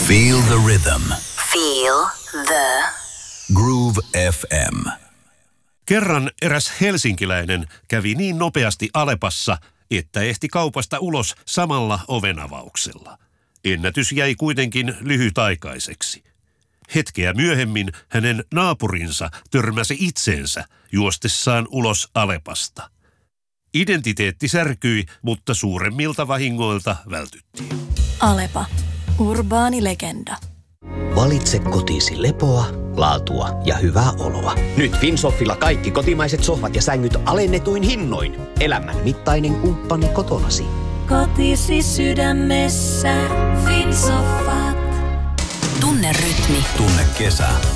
Feel the rhythm. Feel the Groove FM. Kerran eräs helsinkiläinen kävi niin nopeasti Alepassa, että ehti kaupasta ulos samalla ovenavauksella. Ennätys jäi kuitenkin lyhytaikaiseksi. Hetkeä myöhemmin hänen naapurinsa törmäsi itseensä juostessaan ulos Alepasta. Identiteetti särkyi, mutta suuremmilta vahingoilta vältyttiin. Alepa. Urbaani legenda. Valitse kotiisi lepoa, laatua ja hyvää oloa. Nyt Finsoffilla kaikki kotimaiset sohvat ja sängyt alennetuin hinnoin. Elämän mittainen kumppani kotonasi. Kotisi sydämessä. Finsoffat. tunne rytmi. Tunne kesä.